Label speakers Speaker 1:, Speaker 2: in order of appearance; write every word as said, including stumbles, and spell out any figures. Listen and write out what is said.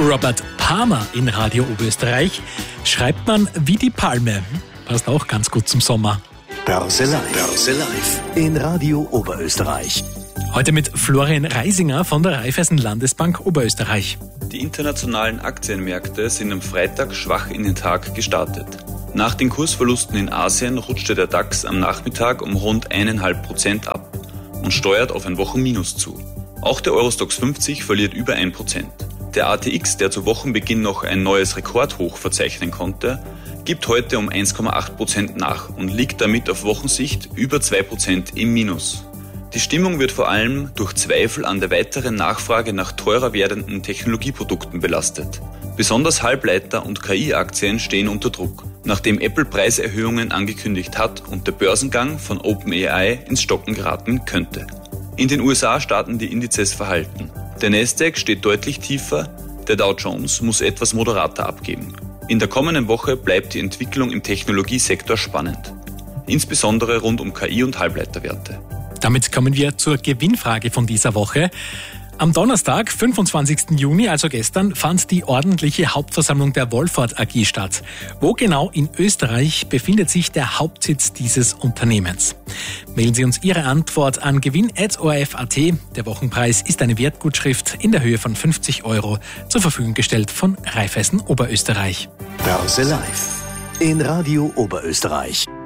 Speaker 1: Robert Palmer in Radio Oberösterreich schreibt man wie die Palme. Passt auch ganz gut zum Sommer.
Speaker 2: Börse Live. Börse Live in Radio Oberösterreich.
Speaker 1: Heute mit Florian Reisinger von der Raiffeisen Landesbank Oberösterreich.
Speaker 3: Die internationalen Aktienmärkte sind am Freitag schwach in den Tag gestartet. Nach den Kursverlusten in Asien rutschte der DAX am Nachmittag um rund eineinhalb Prozent ab und steuert auf ein Wochenminus zu. Auch der Eurostoxx fünfzig verliert über ein Prozent. Der A T X, der zu Wochenbeginn noch ein neues Rekordhoch verzeichnen konnte, gibt heute um eins Komma acht Prozent nach und liegt damit auf Wochensicht über zwei Prozent im Minus. Die Stimmung wird vor allem durch Zweifel an der weiteren Nachfrage nach teurer werdenden Technologieprodukten belastet. Besonders Halbleiter- und K I-Aktien stehen unter Druck, nachdem Apple Preiserhöhungen angekündigt hat und der Börsengang von OpenAI ins Stocken geraten könnte. In den U S A starten die Indizes verhalten. Der Nasdaq steht deutlich tiefer, der Dow Jones muss etwas moderater abgeben. In der kommenden Woche bleibt die Entwicklung im Technologiesektor spannend, insbesondere rund um K I- und Halbleiterwerte.
Speaker 1: Damit kommen wir zur Gewinnfrage von dieser Woche. Am Donnerstag, fünfundzwanzigsten Juni, also gestern, fand die ordentliche Hauptversammlung der Wolford A G statt. Wo genau in Österreich befindet sich der Hauptsitz dieses Unternehmens? Mailen Sie uns Ihre Antwort an gewinn at o r f punkt a t. Der Wochenpreis ist eine Wertgutschrift in der Höhe von fünfzig Euro zur Verfügung gestellt von Raiffeisen Oberösterreich.
Speaker 2: Börse Live in Radio Oberösterreich.